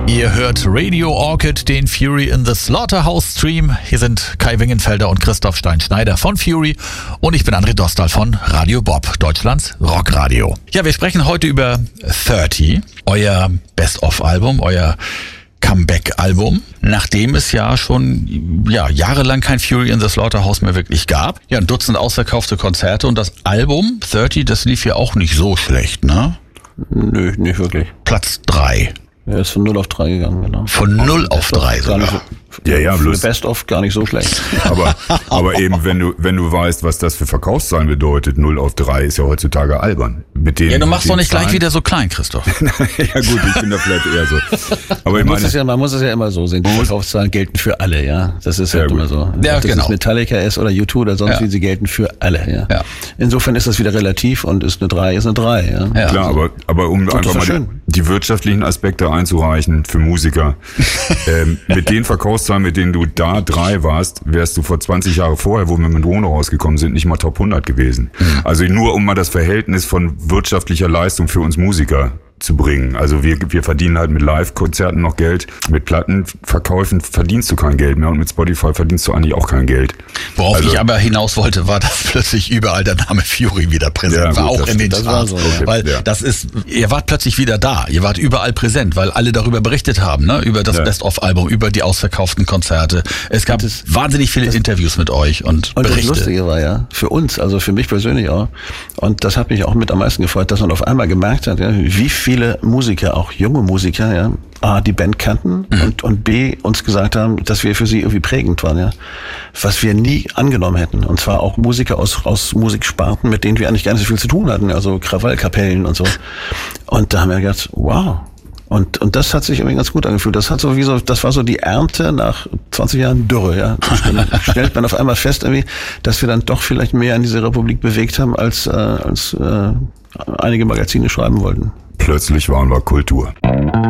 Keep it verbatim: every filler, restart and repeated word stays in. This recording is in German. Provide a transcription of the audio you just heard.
Ihr hört Radio Orchid, den Fury in the Slaughterhouse Stream. Hier sind Kai Wingenfelder und Christoph Stein-Schneider von Fury und ich bin André Dostal von Radio Bob, Deutschlands Rockradio. Ja, wir sprechen heute über dreißig, euer Best-of-Album, euer Comeback-Album, nachdem es ja schon ja, jahrelang kein Fury in the Slaughterhouse mehr wirklich gab. Ja, ein Dutzend ausverkaufte Konzerte und das Album dreißig, das lief ja auch nicht so schlecht, ne? Nö, nicht wirklich. Platz drei. Er ist von null auf drei gegangen, genau. Von null auf drei sogar. Ja, ja, bloß. Best of gar nicht so schlecht. Aber, aber eben, wenn du, wenn du weißt, was das für Verkaufszahlen bedeutet, null auf drei ist ja heutzutage albern. Mit den, ja, du machst doch nicht Zahlen. Gleich wieder so klein, Christoph. Ja gut, ich bin da vielleicht eher so. Aber man, ich muss meine, es ja, man muss es ja immer so sehen. Die Verkaufszahlen gelten für alle, ja. Das ist halt ja, immer so. Ja, Ob das genau. jetzt Metallica ist oder U zwei oder sonst Ja. wie, sie gelten für alle, ja. Ja. Insofern ist das wieder relativ und ist eine drei, ist eine drei, ja. Ja. klar, aber, aber um das einfach war mal die, schön. die wirtschaftlichen Aspekte einzureichen für Musiker. ähm, mit den Verkaufszahlen, mit denen du da drei warst, wärst du vor zwanzig Jahre vorher, wo wir mit Drohne rausgekommen sind, nicht mal Top hundert gewesen. Mhm. Also nur um mal das Verhältnis von wirtschaftlicher Leistung für uns Musiker zu bringen. Also wir, wir verdienen halt mit Live-Konzerten noch Geld, mit Plattenverkäufen verdienst du kein Geld mehr und mit Spotify verdienst du eigentlich auch kein Geld. Worauf also, ich aber hinaus wollte, war, dass plötzlich überall der Name Fury wieder präsent Ja, war, gut, auch das- in den das Charts. war so, ja. Weil Ja. das ist, ihr wart plötzlich wieder da, ihr wart überall präsent, weil alle darüber berichtet haben, ne, über das Ja. Best-of-Album, über die ausverkauften Konzerte. Es gab das- wahnsinnig viele Interviews mit euch und, Und Berichte. das Lustige war ja, für uns, also für mich persönlich auch, und das hat mich auch mit am meisten gefreut, dass man auf einmal gemerkt hat, ja, wie viele Musiker, auch junge Musiker, ja, A, die Band kannten Mhm. und, und B, uns gesagt haben, dass wir für sie irgendwie prägend waren, ja, was wir nie angenommen hätten. Und zwar auch Musiker aus, aus Musiksparten, mit denen wir eigentlich gar nicht so viel zu tun hatten, also Krawallkapellen und so. Und da haben wir gedacht, wow. Und, und das hat sich irgendwie ganz gut angefühlt. Das hat so wie so, das war so die Ernte nach zwanzig Jahren Dürre, ja. Dann stellt man auf einmal fest irgendwie, dass wir dann doch vielleicht mehr in diese Republik bewegt haben, als, äh, als äh, einige Magazine schreiben wollten. plötzlich waren wir Kultur.